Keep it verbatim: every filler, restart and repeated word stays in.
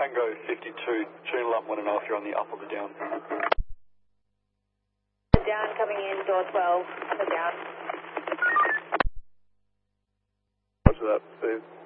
Tango fifty-two, channel up one and a half, you're on the up or the down. Down coming in, door twelve, the down. Roger that, Steve.